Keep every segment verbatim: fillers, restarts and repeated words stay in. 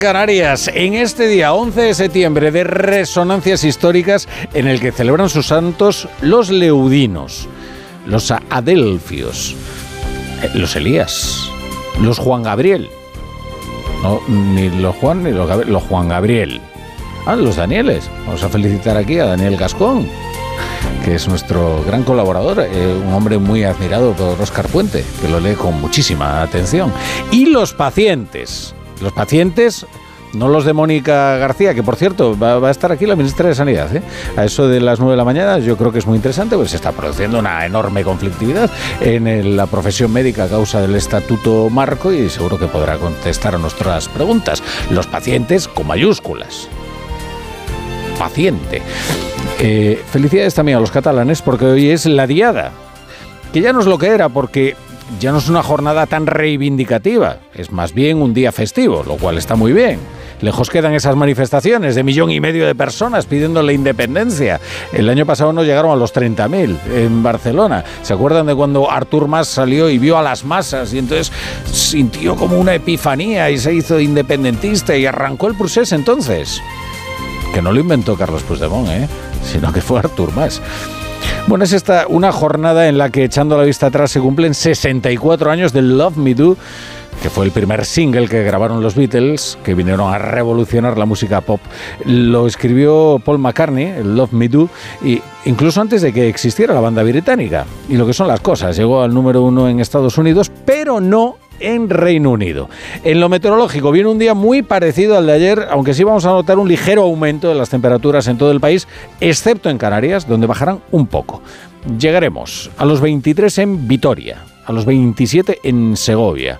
Canarias, en este día once de septiembre de resonancias históricas en el que celebran sus santos los leudinos, los adelfios, los Elías, los Juan Gabriel, no, ni los Juan ni los, Gab- los Juan Gabriel, ah, los Danieles. Vamos a felicitar aquí a Daniel Gascón, que es nuestro gran colaborador, eh, un hombre muy admirado por Óscar Puente, que lo lee con muchísima atención. Y los pacientes, los pacientes, no los de Mónica García, que por cierto va, va a estar aquí la ministra de Sanidad, ¿eh? A eso de las nueve de la mañana. Yo creo que es muy interesante, pues se está produciendo una enorme conflictividad en el, la profesión médica a causa del Estatuto Marco, y seguro que podrá contestar a nuestras preguntas. Los pacientes con mayúsculas. Paciente. Eh, felicidades también a los catalanes, porque hoy es la Diada, que ya no es lo que era, porque ya no es una jornada tan reivindicativa, es más bien un día festivo, lo cual está muy bien. Lejos quedan esas manifestaciones de millón y medio de personas pidiendo la independencia. El año pasado no llegaron a los treinta mil en Barcelona. ¿Se acuerdan de cuando Artur Mas salió y vio a las masas y entonces sintió como una epifanía y se hizo independentista y arrancó el procés entonces? Que no lo inventó Carlos Puigdemont, ¿eh? Sino que fue Artur Mas. Bueno, es esta una jornada en la que, echando la vista atrás, se cumplen sesenta y cuatro años del Love Me Do, que fue el primer single que grabaron los Beatles, que vinieron a revolucionar la música pop. Lo escribió Paul McCartney, el Love Me Do, y incluso antes de que existiera la banda británica. Y lo que son las cosas, llegó al número uno en Estados Unidos, pero no en Reino Unido. En lo meteorológico viene un día muy parecido al de ayer, aunque sí vamos a notar un ligero aumento de las temperaturas en todo el país, excepto en Canarias, donde bajarán un poco. Llegaremos a los veintitrés en Vitoria, a los veintisiete en Segovia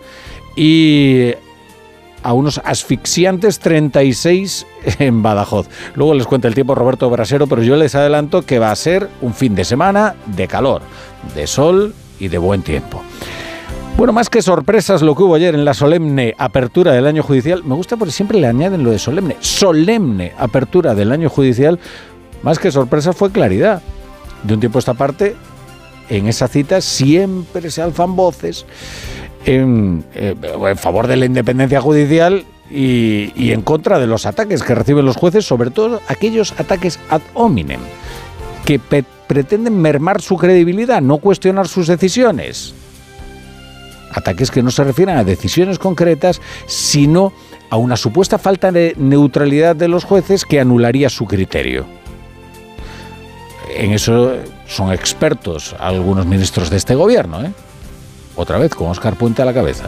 y a unos asfixiantes treinta y seis en Badajoz. Luego les cuenta el tiempo Roberto Brasero, pero yo les adelanto que va a ser un fin de semana de calor, de sol y de buen tiempo. Bueno, más que sorpresas lo que hubo ayer en la solemne apertura del año judicial, me gusta porque siempre le añaden lo de solemne, solemne apertura del año judicial, más que sorpresas fue claridad. De un tiempo a esta parte, en esa cita siempre se alzan voces en, eh, en favor de la independencia judicial y, y en contra de los ataques que reciben los jueces, sobre todo aquellos ataques ad hominem, que pe- pretenden mermar su credibilidad, no cuestionar sus decisiones. Ataques que no se refieren a decisiones concretas, sino a una supuesta falta de neutralidad de los jueces que anularía su criterio. En eso son expertos algunos ministros de este gobierno, ¿eh? Otra vez con Óscar Puente a la cabeza,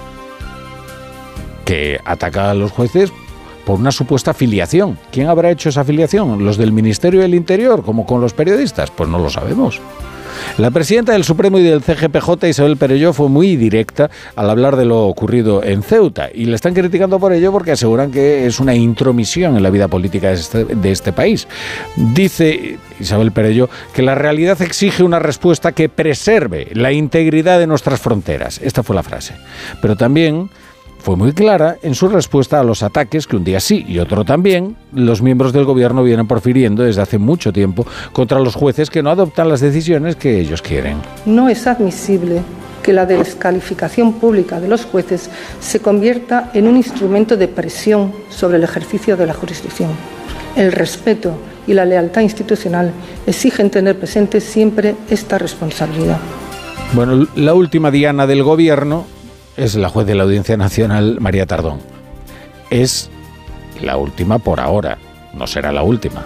que ataca a los jueces por una supuesta filiación. ¿Quién habrá hecho esa filiación? ¿Los del Ministerio del Interior, como con los periodistas? Pues no lo sabemos. La presidenta del Supremo y del C G P J, Isabel Perelló, fue muy directa al hablar de lo ocurrido en Ceuta, y le están criticando por ello porque aseguran que es una intromisión en la vida política de este, de este país. Dice Isabel Perelló que la realidad exige una respuesta que preserve la integridad de nuestras fronteras. Esta fue la frase. Pero también fue muy clara en su respuesta a los ataques que un día sí y otro también los miembros del gobierno vienen profiriendo desde hace mucho tiempo contra los jueces que no adoptan las decisiones que ellos quieren. No es admisible que la descalificación pública de los jueces se convierta en un instrumento de presión sobre el ejercicio de la jurisdicción. El respeto y la lealtad institucional exigen tener presente siempre esta responsabilidad. Bueno, la última diana del gobierno es la juez de la Audiencia Nacional, María Tardón. Es la última por ahora, no será la última.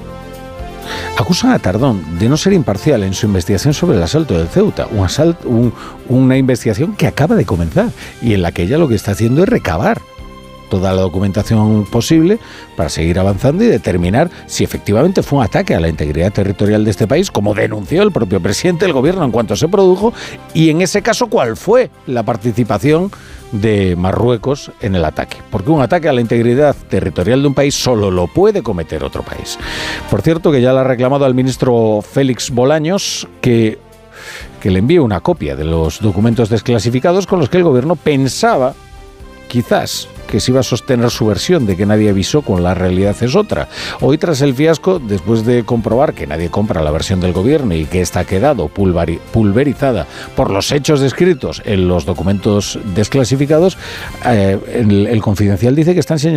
Acusan a Tardón de no ser imparcial en su investigación sobre el asalto del Ceuta, un asalto, un, una investigación que acaba de comenzar y en la que ella lo que está haciendo es recabar toda la documentación posible para seguir avanzando y determinar si efectivamente fue un ataque a la integridad territorial de este país, como denunció el propio presidente del gobierno en cuanto se produjo, y en ese caso cuál fue la participación de Marruecos en el ataque. Porque un ataque a la integridad territorial de un país solo lo puede cometer otro país. Por cierto, que ya le ha reclamado al ministro Félix Bolaños que, que le envíe una copia de los documentos desclasificados con los que el gobierno pensaba, quizás, que se iba a sostener su versión de que nadie avisó cuando la realidad es otra. Hoy, tras el fiasco, después de comprobar que nadie compra la versión del gobierno y que esta ha quedado pulverizada por los hechos descritos en los documentos desclasificados, eh, el, el Confidencial dice que están señalando